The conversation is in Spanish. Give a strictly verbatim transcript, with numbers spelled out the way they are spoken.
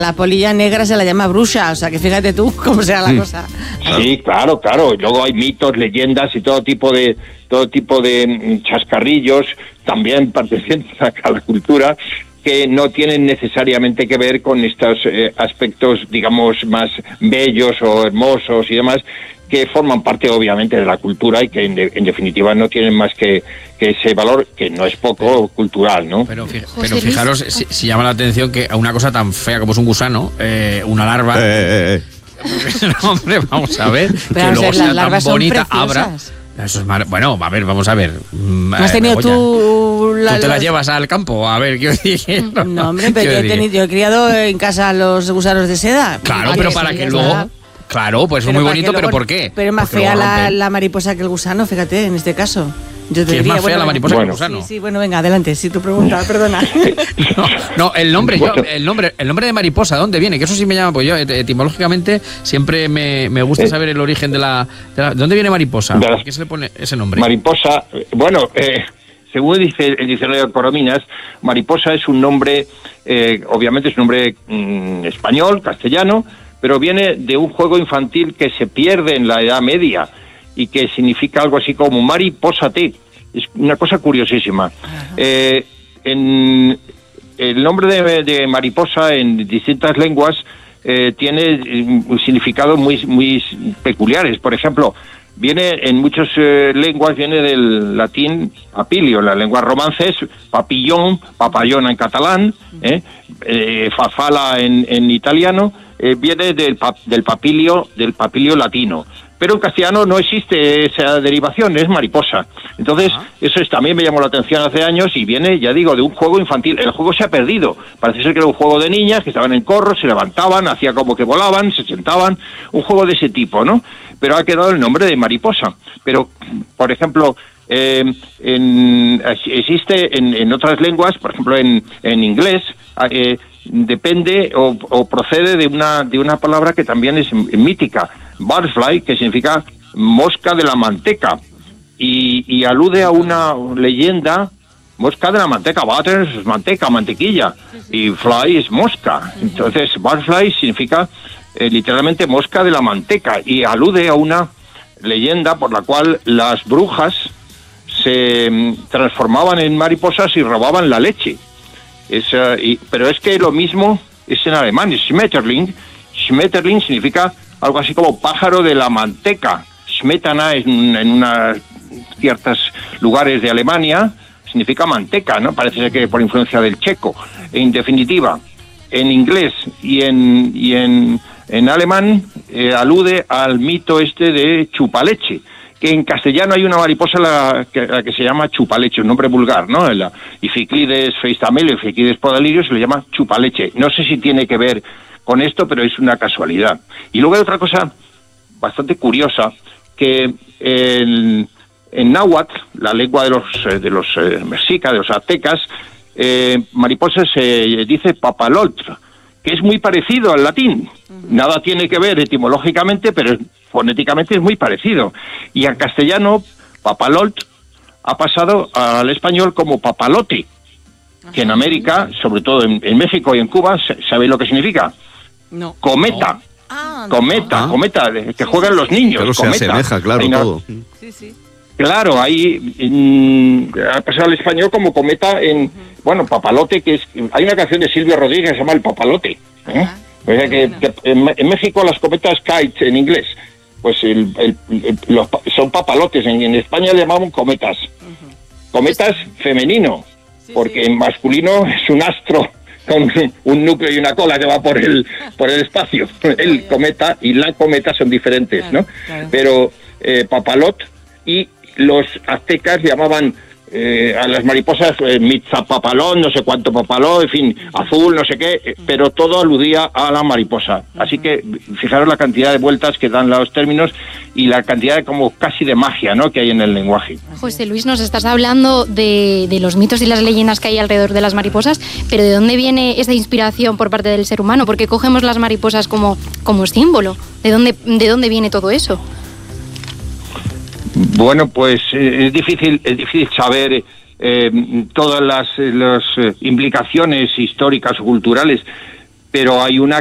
la polilla negra se la llama bruja, o sea que fíjate tú cómo será la cosa. Sí, claro, claro. Y luego hay mitos, leyendas y todo tipo de todo tipo de chascarrillos, también pertenecientes a la cultura, que no tienen necesariamente que ver con estos eh, aspectos, digamos, más bellos o hermosos y demás, que forman parte obviamente de la cultura y que en, de, en definitiva no tienen más que, que ese valor, que no es poco pero, cultural, ¿no? Pero, fij, pero fijaros, si, si llama la atención que a una cosa tan fea como es un gusano, eh, una larva... Eh, eh, eh. No, hombre, vamos a ver, pero que luego sea tan bonita, abra... Eso es mar... Bueno, a ver, vamos a ver. ¿No has tenido eh, tú... La, ¿Tú te la los... llevas al campo? A ver, ¿qué dije? No, no, hombre, pero yo he, tenido, yo he criado en casa los gusanos de seda. Claro, pero para que luego... Nada. Claro, pues es muy bonito, pero ¿por qué? Pero es más Porque fea la, la mariposa que el gusano, fíjate, en este caso. Yo te ¿Qué diría, es más fea bueno, la mariposa bueno. que el gusano? Sí, sí, bueno, venga, adelante, si tu pregunta, perdona. No, no, el nombre, yo, el nombre, el nombre de mariposa, ¿dónde viene? Que eso sí me llama, pues yo etimológicamente siempre me, me gusta saber el origen de la, de la... ¿De dónde viene mariposa? ¿Por qué se le pone ese nombre? Mariposa, bueno, eh, según dice el diccionario de Corominas, mariposa es un nombre, eh, obviamente es un nombre mm, español, castellano, pero viene de un juego infantil que se pierde en la Edad Media y que significa algo así como maripósate. Es una cosa curiosísima. Eh, en el nombre de, de mariposa en distintas lenguas eh, tiene significados muy, muy peculiares. Por ejemplo, viene en muchas eh, lenguas, viene del latín papilio, en la lengua romances, papillón, papayona en catalán, eh, eh, fafala en, en italiano. Eh, viene del, pap, del papilio del papilio latino, pero en castellano no existe esa derivación, es mariposa. Entonces, uh-huh. eso es, también me llamó la atención hace años y viene, ya digo, de un juego infantil. El juego se ha perdido, parece ser que era un juego de niñas que estaban en corro, se levantaban, hacía como que volaban, se sentaban, un juego de ese tipo, ¿no? Pero ha quedado el nombre de mariposa. Pero, por ejemplo, eh, en, existe en, en otras lenguas, por ejemplo en, en inglés, eh, depende o, o procede de una de una palabra que también es mítica, butterfly, que significa mosca de la manteca y, y alude a una leyenda, mosca de la manteca, butter es manteca, mantequilla, y fly es mosca. Entonces butterfly significa eh, literalmente mosca de la manteca y alude a una leyenda por la cual las brujas se um, transformaban en mariposas y robaban la leche. Es, uh, y, pero es que lo mismo es en alemán, es Schmetterling. Schmetterling significa algo así como pájaro de la manteca. Smetana en, en unos ciertos lugares de Alemania significa manteca, ¿no? Parece ser que por influencia del checo. En definitiva, en inglés y en, y en, en alemán eh, alude al mito este de chupaleche, que en castellano hay una mariposa la que, la que se llama chupaleche, un nombre vulgar, ¿no? La Ificlides feistamelio, Ificlides podalirio, se le llama chupaleche. No sé si tiene que ver con esto, pero es una casualidad. Y luego hay otra cosa bastante curiosa, que en, en náhuatl, la lengua de los de los eh, mexicas, de los aztecas, eh, mariposa se dice papalotl, que es muy parecido al latín. Nada tiene que ver etimológicamente, pero fonéticamente es muy parecido. Y al castellano, papalot ha pasado al español como papalote, que en América, sobre todo en, en México y en Cuba, ¿sabéis lo que significa? No. Cometa. No. Ah, cometa, no. cometa, que sí, juegan sí, los niños. Pero cometa. se asemeja, claro, no, todo. Sí, sí. Claro, ahí mm, ha pasado al español como cometa en, uh-huh. bueno, papalote, que es... Hay una canción de Silvio Rodríguez que se llama El Papalote, ¿eh? O sea que, que en, en México las cometas kite en inglés, pues el, el, el, los, son papalotes, en, en España le llamamos cometas. Uh-huh. Cometas femenino, sí, porque sí. En masculino es un astro con un núcleo y una cola que va por el por el espacio. El cometa y la cometa son diferentes, claro, ¿no? Claro. Pero eh, papalot, y los aztecas llamaban eh, a las mariposas eh, mitzapapalón, no sé cuánto papalón, en fin, azul, no sé qué, pero todo aludía a la mariposa. Así que fijaros la cantidad de vueltas que dan los términos y la cantidad de como casi de magia, ¿no?, que hay en el lenguaje. José Luis, nos estás hablando de, de los mitos y las leyendas que hay alrededor de las mariposas, pero ¿de dónde viene esa inspiración por parte del ser humano? ¿Por qué cogemos las mariposas como, como símbolo? ¿De dónde, de dónde viene todo eso? Bueno, pues eh, es difícil es difícil saber eh, todas las, las eh, implicaciones históricas o culturales, pero hay una